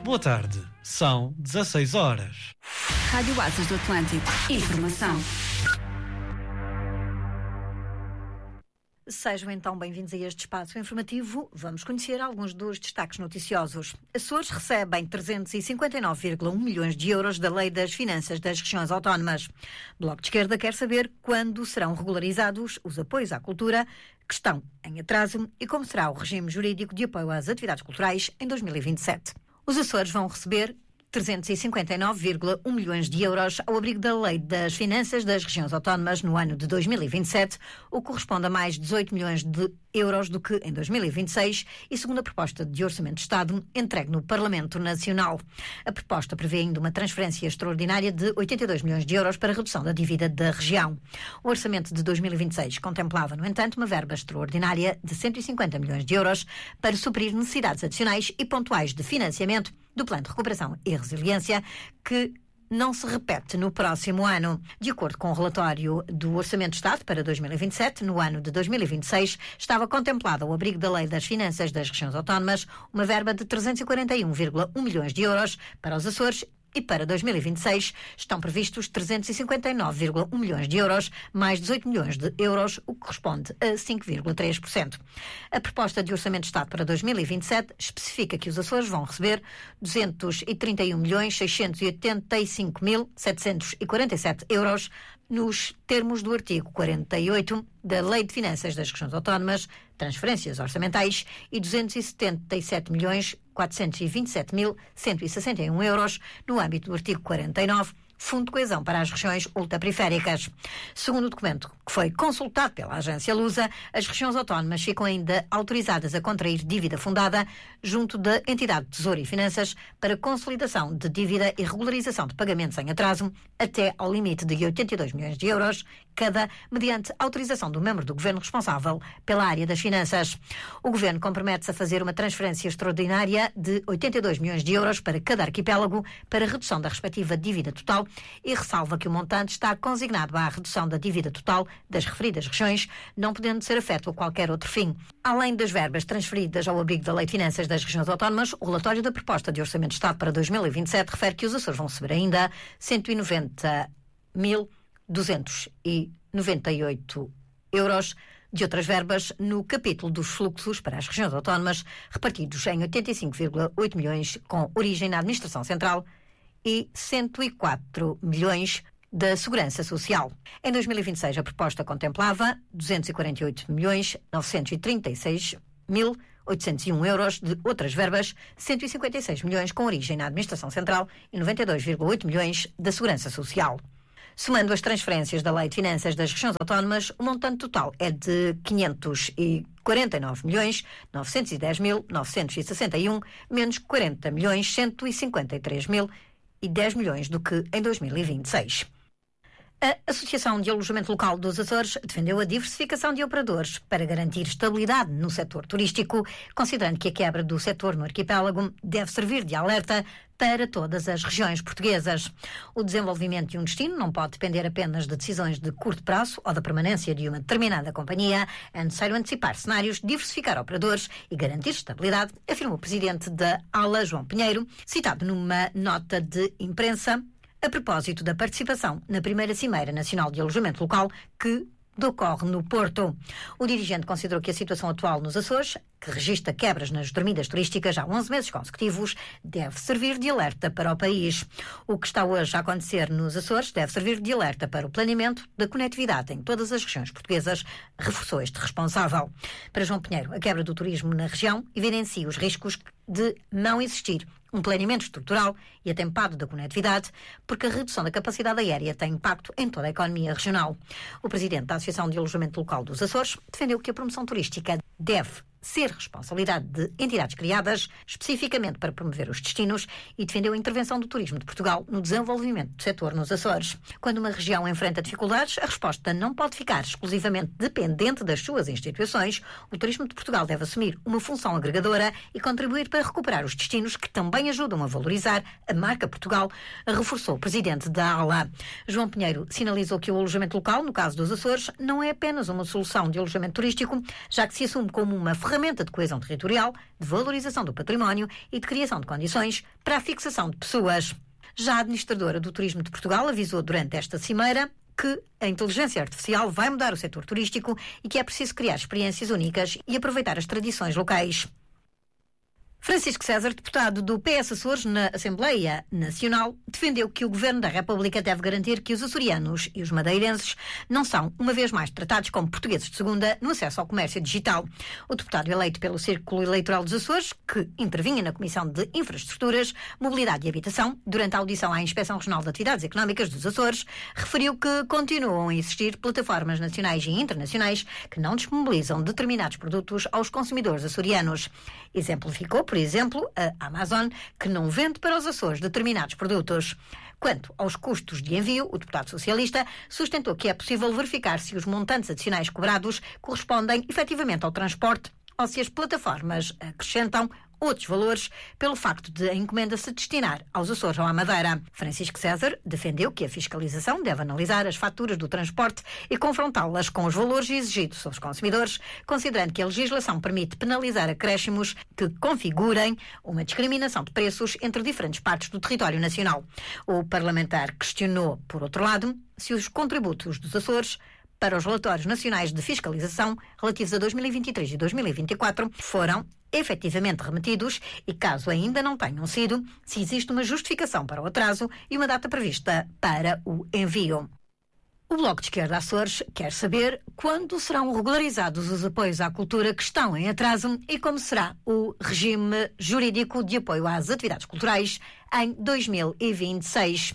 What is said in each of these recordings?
Boa tarde, são 16 horas. Rádio Asas do Atlântico. Informação. Sejam então bem-vindos a este espaço informativo. Vamos conhecer alguns dos destaques noticiosos. Açores recebem 359,1 milhões de euros da Lei das Finanças das Regiões Autónomas. Bloco de Esquerda quer saber quando serão regularizados os apoios à cultura que estão em atraso e como será o regime jurídico de apoio às atividades culturais em 2027. Os Açores vão receber 359,1 milhões de euros ao abrigo da Lei das Finanças das Regiões Autónomas no ano de 2027, o que corresponde a mais 18 milhões de euros do que em 2026 e segundo a proposta de Orçamento de Estado entregue no Parlamento Nacional. A proposta prevê ainda uma transferência extraordinária de 82 milhões de euros para a redução da dívida da região. O Orçamento de 2026 contemplava, no entanto, uma verba extraordinária de 150 milhões de euros para suprir necessidades adicionais e pontuais de financiamento do Plano de Recuperação e Resiliência, que não se repete no próximo ano. De acordo com o relatório do Orçamento de Estado para 2027, no ano de 2026, estava contemplada ao abrigo da Lei das Finanças das Regiões Autónomas uma verba de 341,1 milhões de euros para os Açores e para 2026 estão previstos 359,1 milhões de euros, mais 18 milhões de euros, o que corresponde a 5,3%. A proposta de Orçamento de Estado para 2027 especifica que os Açores vão receber 231.685.747 euros nos termos do artigo 48 da Lei de Finanças das Regiões Autónomas, transferências orçamentais, e 277.427.161 euros no âmbito do artigo 49, Fundo de Coesão para as Regiões Ultraperiféricas. Segundo o documento que foi consultado pela agência Lusa, as regiões autónomas ficam ainda autorizadas a contrair dívida fundada junto da entidade de Tesouro e Finanças para consolidação de dívida e regularização de pagamentos em atraso até ao limite de 82 milhões de euros, cada mediante autorização do membro do Governo responsável pela área das finanças. O Governo compromete-se a fazer uma transferência extraordinária de 82 milhões de euros para cada arquipélago para redução da respectiva dívida total e ressalva que o montante está consignado à redução da dívida total das referidas regiões, não podendo ser afeto a qualquer outro fim. Além das verbas transferidas ao abrigo da Lei de Finanças das Regiões Autónomas, o relatório da proposta de Orçamento de Estado para 2027 refere que os Açores vão receber ainda 190.298 euros de outras verbas no capítulo dos fluxos para as regiões autónomas, repartidos em 85,8 milhões com origem na Administração Central e 104 milhões da Segurança Social. Em 2026, a proposta contemplava 248.936.801 euros de outras verbas, 156 milhões com origem na Administração Central e 92,8 milhões da Segurança Social. Somando as transferências da Lei de Finanças das Regiões Autónomas, o montante total é de 549.910.961, menos 40.153.010 milhões do que em 2026. A Associação de Alojamento Local dos Açores defendeu a diversificação de operadores para garantir estabilidade no setor turístico, considerando que a quebra do setor no arquipélago deve servir de alerta para todas as regiões portuguesas. O desenvolvimento de um destino não pode depender apenas de decisões de curto prazo ou da permanência de uma determinada companhia. É necessário antecipar cenários, diversificar operadores e garantir estabilidade, afirmou o presidente da ALA, João Pinheiro, citado numa nota de imprensa a propósito da participação na primeira Cimeira Nacional de Alojamento Local que decorre no Porto. O dirigente considerou que a situação atual nos Açores, que registra quebras nas dormidas turísticas há 11 meses consecutivos, deve servir de alerta para o país. O que está hoje a acontecer nos Açores deve servir de alerta para o planeamento da conectividade em todas as regiões portuguesas, reforçou este responsável. Para João Pinheiro, a quebra do turismo na região evidencia os riscos de não existir um planeamento estrutural e atempado da conectividade, porque a redução da capacidade aérea tem impacto em toda a economia regional. O presidente da Associação de Alojamento Local dos Açores defendeu que a promoção turística deve ser responsabilidade de entidades criadas especificamente para promover os destinos e defendeu a intervenção do turismo de Portugal no desenvolvimento do setor nos Açores. Quando uma região enfrenta dificuldades, a resposta não pode ficar exclusivamente dependente das suas instituições. O turismo de Portugal deve assumir uma função agregadora e contribuir para recuperar os destinos que também ajudam a valorizar a marca Portugal, reforçou o presidente da ALA. João Pinheiro sinalizou que o alojamento local, no caso dos Açores, não é apenas uma solução de alojamento turístico, já que se assume como uma ferramenta ferramenta de coesão territorial, de valorização do património e de criação de condições para a fixação de pessoas. Já a administradora do Turismo de Portugal avisou durante esta cimeira que a inteligência artificial vai mudar o setor turístico e que é preciso criar experiências únicas e aproveitar as tradições locais. Francisco César, deputado do PS Açores na Assembleia Nacional, defendeu que o Governo da República deve garantir que os açorianos e os madeirenses não são, uma vez mais, tratados como portugueses de segunda no acesso ao comércio digital. O deputado eleito pelo Círculo Eleitoral dos Açores, que intervinha na Comissão de Infraestruturas, Mobilidade e Habitação, durante a audição à Inspeção Regional de Atividades Económicas dos Açores, referiu que continuam a existir plataformas nacionais e internacionais que não disponibilizam determinados produtos aos consumidores açorianos. Exemplificou, por exemplo, a Amazon, que não vende para os Açores determinados produtos. Quanto aos custos de envio, o deputado socialista sustentou que é possível verificar se os montantes adicionais cobrados correspondem efetivamente ao transporte ou se as plataformas acrescentam outros valores pelo facto de a encomenda se destinar aos Açores ou à Madeira. Francisco César defendeu que a fiscalização deve analisar as faturas do transporte e confrontá-las com os valores exigidos aos consumidores, considerando que a legislação permite penalizar acréscimos que configurem uma discriminação de preços entre diferentes partes do território nacional. O parlamentar questionou, por outro lado, se os contributos dos Açores para os relatórios nacionais de fiscalização relativos a 2023 e 2024 foram efetivamente remetidos e, caso ainda não tenham sido, se existe uma justificação para o atraso e uma data prevista para o envio. O Bloco de Esquerda Açores quer saber quando serão regularizados os apoios à cultura que estão em atraso e como será o regime jurídico de apoio às atividades culturais em 2026.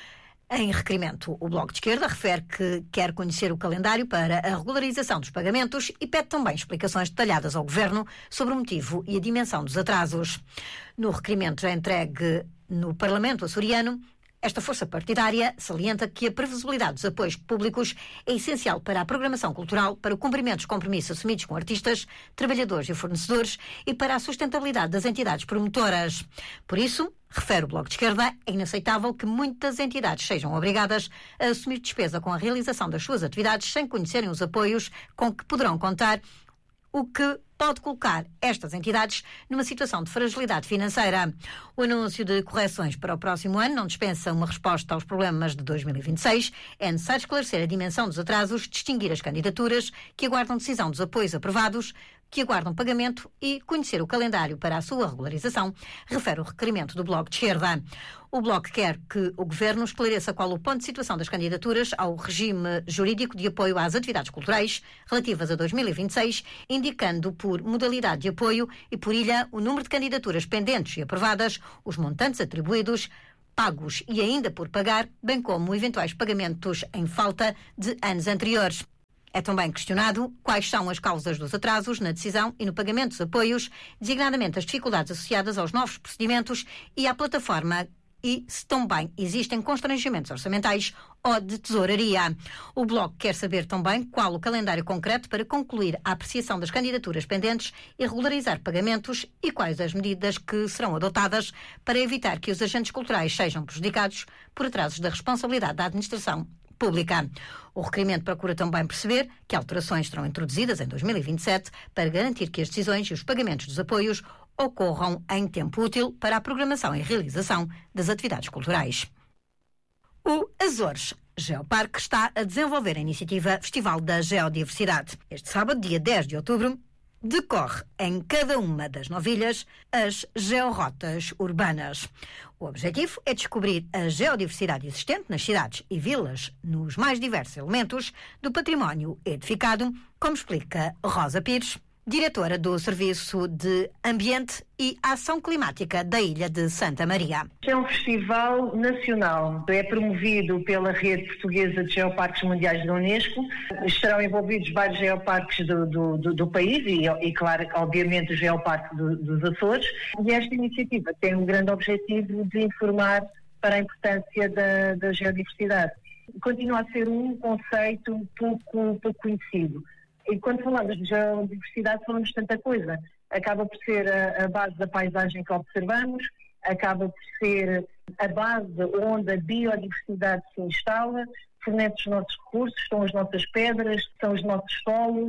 Em requerimento, o Bloco de Esquerda refere que quer conhecer o calendário para a regularização dos pagamentos e pede também explicações detalhadas ao Governo sobre o motivo e a dimensão dos atrasos. No requerimento já entregue no Parlamento açoriano, esta força partidária salienta que a previsibilidade dos apoios públicos é essencial para a programação cultural, para o cumprimento dos compromissos assumidos com artistas, trabalhadores e fornecedores e para a sustentabilidade das entidades promotoras. Por isso, refere o Bloco de Esquerda, é inaceitável que muitas entidades sejam obrigadas a assumir despesa com a realização das suas atividades sem conhecerem os apoios com que poderão contar, o que pode colocar estas entidades numa situação de fragilidade financeira. O anúncio de correções para o próximo ano não dispensa uma resposta aos problemas de 2026. É necessário esclarecer a dimensão dos atrasos, distinguir as candidaturas que aguardam decisão dos apoios aprovados, que aguardam pagamento e conhecer o calendário para a sua regularização, refere o requerimento do Bloco de Esquerda. O Bloco quer que o Governo esclareça qual o ponto de situação das candidaturas ao regime jurídico de apoio às atividades culturais relativas a 2026, indicando por modalidade de apoio e por ilha o número de candidaturas pendentes e aprovadas, os montantes atribuídos, pagos e ainda por pagar, bem como eventuais pagamentos em falta de anos anteriores. É também questionado quais são as causas dos atrasos na decisão e no pagamento dos apoios, designadamente as dificuldades associadas aos novos procedimentos e à plataforma, e se também existem constrangimentos orçamentais ou de tesouraria. O Bloco quer saber também qual o calendário concreto para concluir a apreciação das candidaturas pendentes e regularizar pagamentos e quais as medidas que serão adotadas para evitar que os agentes culturais sejam prejudicados por atrasos da responsabilidade da administração pública. O requerimento procura também perceber que alterações serão introduzidas em 2027 para garantir que as decisões e os pagamentos dos apoios ocorram em tempo útil para a programação e realização das atividades culturais. O Açores Geoparque está a desenvolver a iniciativa Festival da Geodiversidade. Este sábado, dia 10 de outubro, decorre em cada uma das 9 ilhas as georrotas urbanas. O objetivo é descobrir a geodiversidade existente nas cidades e vilas nos mais diversos elementos do património edificado, como explica Rosa Pires, diretora do Serviço de Ambiente e Ação Climática da Ilha de Santa Maria. É um festival nacional, é promovido pela Rede Portuguesa de Geoparques Mundiais da Unesco. Estarão envolvidos vários geoparques do país e, claro, obviamente o geoparque dos Açores. E esta iniciativa tem um grande objetivo de informar para a importância da geodiversidade. Continua a ser um conceito pouco conhecido. E quando falamos de geodiversidade, falamos de tanta coisa. Acaba por ser a base da paisagem que observamos, acaba por ser a base onde a biodiversidade se instala, fornece os nossos recursos, são as nossas pedras, são os nossos solos,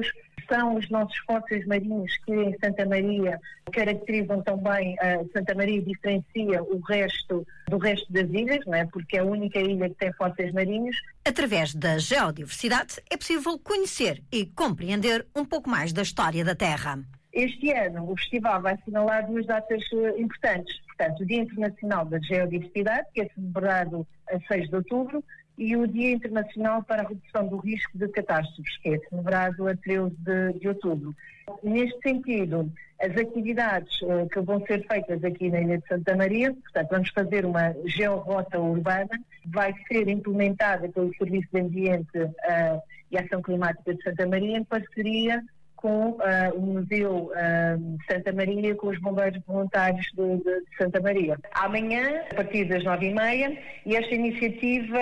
são os nossos fósseis marinhos que em Santa Maria caracterizam também, Santa Maria diferencia o resto do resto das ilhas, não é? Porque é a única ilha que tem fósseis marinhos. Através da geodiversidade é possível conhecer e compreender um pouco mais da história da Terra. Este ano o festival vai assinalar 2 datas importantes. Portanto, o Dia Internacional da Geodiversidade, que é celebrado a 6 de outubro, e o Dia Internacional para a Redução do Risco de Catástrofes, que é celebrado a 13 de outubro. Neste sentido, as atividades que vão ser feitas aqui na Ilha de Santa Maria, portanto, vamos fazer uma georrota urbana, vai ser implementada pelo Serviço de Ambiente e Ação Climática de Santa Maria, em parceria com o Museu de Santa Maria, com os bombeiros voluntários de Santa Maria. Amanhã, a partir das 9h30, e esta iniciativa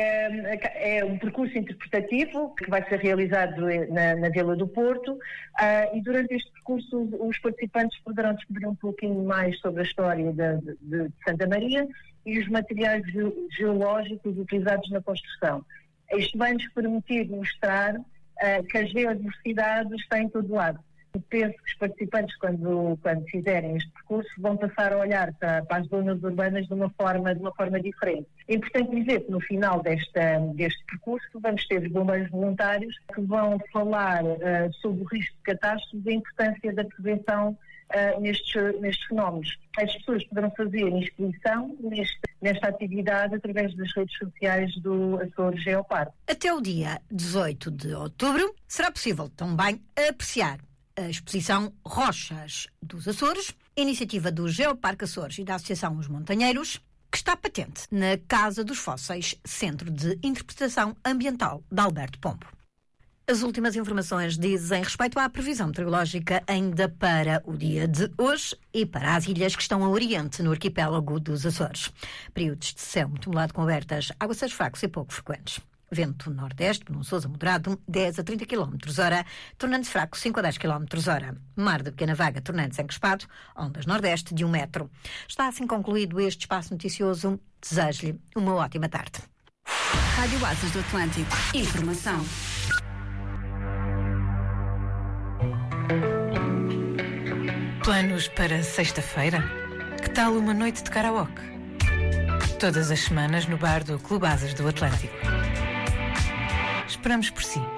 é um percurso interpretativo que vai ser realizado na Vila do Porto, e durante este percurso os participantes poderão descobrir um pouquinho mais sobre a história de Santa Maria e os materiais geológicos utilizados na construção. Isto vai nos permitir mostrar que a geodiversidade está em todo lado. Eu penso que os participantes, quando fizerem este percurso, vão passar a olhar para as zonas urbanas de uma forma diferente. É importante dizer que no final deste percurso vamos ter os bombeiros voluntários que vão falar sobre o risco de catástrofes e a importância da prevenção nestes fenómenos. As pessoas poderão fazer inscrição nesta atividade através das redes sociais do Açores Geoparque. Até o dia 18 de outubro será possível também apreciar a exposição Rochas dos Açores, iniciativa do Geoparque Açores e da Associação Os Montanheiros, que está patente na Casa dos Fósseis, Centro de Interpretação Ambiental de Alberto Pombo. As últimas informações dizem respeito à previsão meteorológica ainda para o dia de hoje e para as ilhas que estão a oriente no arquipélago dos Açores. Períodos de céu muito nublado com abertas, aguaceiros fracos e pouco frequentes. Vento nordeste, peninsuloso moderado, 10 a 30 km/h, tornando-se fraco 5 a 10 km/h. Mar de pequena vaga, tornando-se encrespado, ondas nordeste de 1 metro. Está assim concluído este espaço noticioso. Desejo-lhe uma ótima tarde. Rádio Asas do Atlântico. Informação. Planos para sexta-feira? Que tal uma noite de karaoke? Todas as semanas no bar do Clube Asas do Atlântico. Esperamos por si.